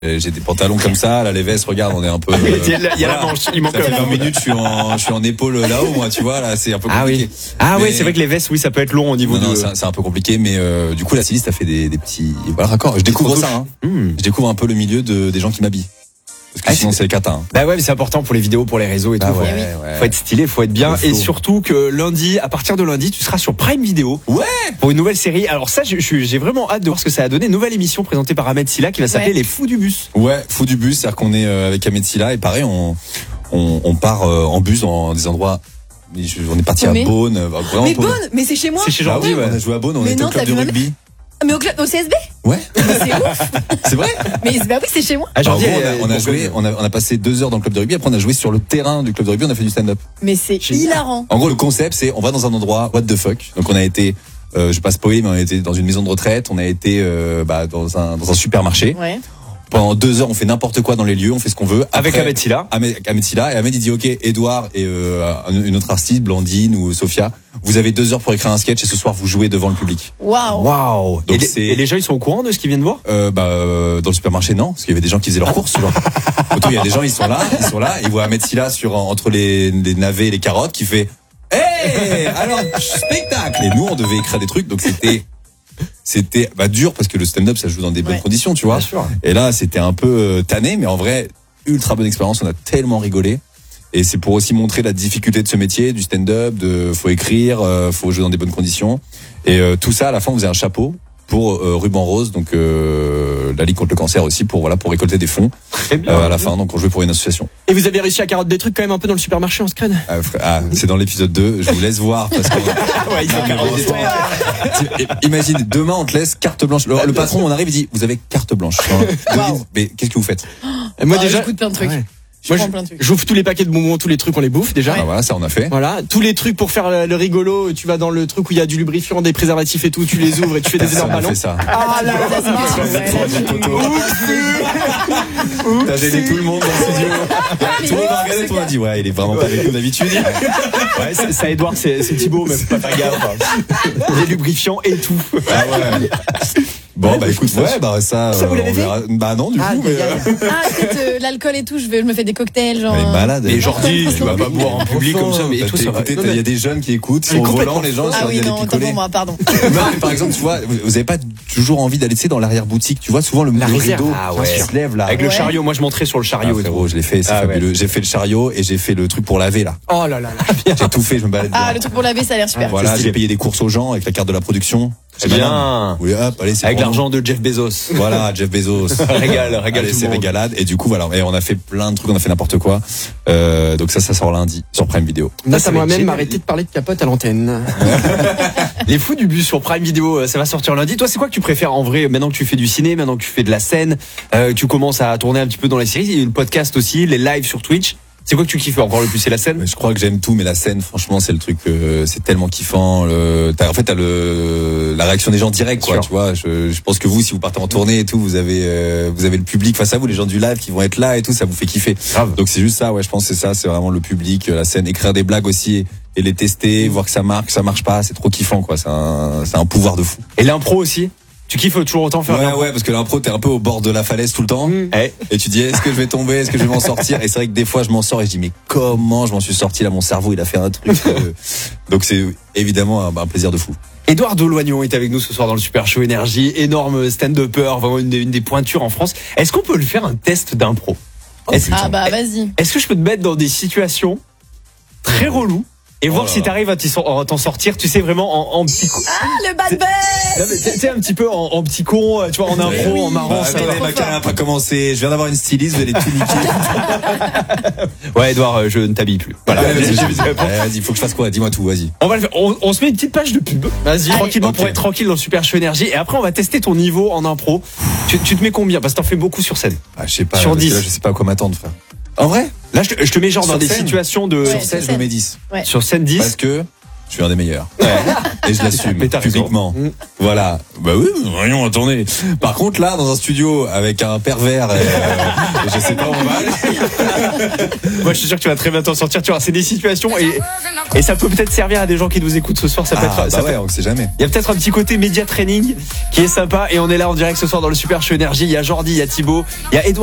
J'ai des pantalons comme ça, là les vestes, regarde, on est un peu. Il y a la manche, il manque. Ça fait 20 minutes, je suis en épaule là-haut, moi, tu vois, là, c'est un peu compliqué. Oui, c'est vrai que les vestes, oui, ça peut être long au niveau non, c'est un peu compliqué, mais du coup, la styliste a fait des petits, voilà, raccords. Je découvre ça, hein. Je découvre un peu le milieu des gens qui m'habillent. Parce que sinon c'est le catin. Hein. Bah ouais, mais c'est important pour les vidéos, pour les réseaux et tout. Faut être stylé, faut être bien. Et surtout que lundi, à partir de lundi, tu seras sur Prime Video. Ouais. Pour une nouvelle série. Alors ça, j'ai vraiment hâte de voir ce que ça a donné. Nouvelle émission présentée par Ahmed Silla qui va s'appeler Les Fous du Bus. Ouais, Fous du Bus, c'est-à-dire qu'on est avec Ahmed Silla et pareil, on part en bus dans des endroits. On est parti à Beaune. Mais Beaune, mais c'est chez moi. C'est chez Jordi, ouais. On a joué à Beaune, on était au club de rugby. Mais au CSB? Ouais. Mais c'est ouf. C'est vrai? Mais bah oui, c'est chez moi. Jordi, on a passé 2 heures dans le club de rugby, après on a joué sur le terrain du club de rugby, on a fait du stand-up. Mais c'est hilarant. En gros, le concept, c'est on va dans un endroit, what the fuck. Donc on a été, je vais pas spoiler, mais on a été dans une maison de retraite, on a été dans un supermarché. Ouais. Pendant 2 heures, on fait n'importe quoi dans les lieux, on fait ce qu'on veut. Après, avec Ahmed Silla. Ahmed Silla. Et Ahmed, il dit, OK, Edouard et une autre artiste, Blandine ou Sophia, vous avez 2 heures pour écrire un sketch et ce soir, vous jouez devant le public. Waouh. Et les gens, ils sont au courant de ce qu'ils viennent voir? Dans le supermarché, non. Parce qu'il y avait des gens qui faisaient leurs courses, tu vois. Il y a des gens, ils sont là, ils voient Ahmed Silla entre les navets et les carottes qui fait, hey! Alors, spectacle! Et nous, on devait écrire des trucs, donc c'était dur parce que le stand-up ça joue dans des bonnes conditions, tu vois. Et là c'était un peu tanné, mais en vrai ultra bonne expérience, on a tellement rigolé. Et c'est pour aussi montrer la difficulté de ce métier, du stand-up, faut écrire, faut jouer dans des bonnes conditions. Et tout ça à la fin on faisait un chapeau pour Ruban Rose, donc la Ligue contre le cancer aussi, pour récolter des fonds à la fin. Donc on jouait pour une association. Et vous avez réussi à carotte des trucs quand même un peu dans le supermarché en scred? C'est dans l'épisode 2, je vous laisse voir parce que il faut carotte des trucs. Imagine, demain on te laisse carte blanche. Le patron on arrive et dit vous avez carte blanche. Mais qu'est-ce que vous faites? Moi déjà j'écoute plein de trucs. Moi, j'ouvre tous les paquets de bonbons, tous les trucs, on les bouffe déjà. Voilà, ça on a fait. Voilà, tous les trucs pour faire le rigolo, tu vas dans le truc où il y a du lubrifiant, des préservatifs et tout, tu les ouvres et tu fais des énormes ballons. Fait ça. Ah là, t'as gêné tout le monde dans le studio. Tout le monde a regardé, tout le monde a dit il est vraiment pas avec nous d'habitude. Ouais, ça Edouard, c'est Thibaut, mais faut pas faire gaffe. Des lubrifiants et tout. Ah ouais. Bon écoute, ça vous l'avez fait? Non du coup mais peut-être l'alcool et tout, je me fais des cocktails genre. Elle est malade. Et Jordi, tu vas pas boire en public comme ça, mais tout ça va. Il y a des jeunes qui écoutent, ils sont au volant, les gens, il y a des picolés. Pour moi, pardon. Non, mais par exemple, tu vois, vous avez pas toujours envie d'aller dans l'arrière-boutique, tu vois, souvent le rideau qui se lève là. Avec le chariot, moi je monterais sur le chariot. Frérot, je l'ai fait, c'est fabuleux. J'ai fait le chariot et j'ai fait le truc pour laver là. Oh là là. J'ai tout fait, je me balade. Le truc pour laver, ça a l'air super. Voilà, j'ai payé des courses aux gens avec la carte de la production. C'est bien. Oui, hop, allez, c'est avec l'argent de Jeff Bezos. Voilà, Jeff Bezos. Régale, c'est régalade. Et du coup, voilà, et on a fait plein de trucs, on a fait n'importe quoi. Donc ça sort lundi sur Prime Video. Ça m'a même arrêté de parler de capote à l'antenne. Les Fous du Bus sur Prime Video, ça va sortir lundi. Toi, c'est quoi que tu préfères en vrai, maintenant que tu fais du ciné, maintenant que tu fais de la scène, tu commences à tourner un petit peu dans les séries, il y a le podcast aussi, les lives sur Twitch. C'est quoi que tu kiffes encore le plus? C'est la scène? Je crois que j'aime tout, mais la scène, franchement, c'est le truc, c'est tellement kiffant. T'as la réaction des gens directs, quoi, tu vois. Je pense que vous, si vous partez en tournée et tout, vous avez le public face à vous, les gens du live qui vont être là et tout, ça vous fait kiffer. Donc c'est juste ça, je pense que c'est ça, c'est vraiment le public, la scène, écrire des blagues aussi et les tester, voir que ça marche pas, c'est trop kiffant, quoi. C'est un pouvoir de fou. Et l'impro aussi? Tu kiffes toujours autant faire Ouais, parce que l'impro, t'es un peu au bord de la falaise tout le temps. Et tu dis, est-ce que je vais tomber? Est-ce que je vais m'en sortir? Et c'est vrai que des fois, je m'en sors et je dis, mais comment je m'en suis sorti là? Mon cerveau, il a fait un truc. Donc c'est évidemment un plaisir de fou. Edouard Deloignon est avec nous ce soir dans le Super Show Énergie. Énorme stand-upper, vraiment une des pointures en France. Est-ce qu'on peut le faire un test d'impro? Vas-y. Est-ce que je peux te mettre dans des situations très reloues? Et voir si t'arrives à t'en sortir, tu sais, vraiment en petit con. Le bad buzz! Tu sais, un petit peu en petit con, tu vois, en impro, en marrant. Attendez, ma carrière n'a pas commencé. Je viens d'avoir une styliste, vous allez tout niquer. Ouais, Edouard, je ne t'habille plus. Voilà. Vas-y, faut que je fasse quoi? Dis-moi tout, vas-y. On va le faire. On se met une petite page de pub. Vas-y, tranquillement, pour être tranquille dans le Super Show Énergie. Et après, on va tester ton niveau en impro. Tu te mets combien? Parce que t'en fais beaucoup sur scène. Je sais pas. Sur 10. Là, je sais pas à quoi m'attendre, frère. En vrai? Là, je te mets genre dans des situations de... Sur scène, je me mets 10. Ouais. Sur scène 10. Parce que Je suis un des meilleurs. Et je l'assume Mais t'as raison. publiquement. Voilà. Bah oui, voyons, attendez. Par contre, là, dans un studio avec un pervers, je sais pas où on va aller. Moi, je suis sûr que tu vas très bien t'en sortir. Tu vois, c'est des situations et ça peut peut-être servir à des gens qui nous écoutent ce soir. Ça peut Ah, être, bah ouais, on sait jamais. Il y a peut-être un petit côté média training qui est sympa et on est là en direct ce soir dans le Super Show Énergie. Il y a Jordi, il y a Thibaut, il y a Edouard.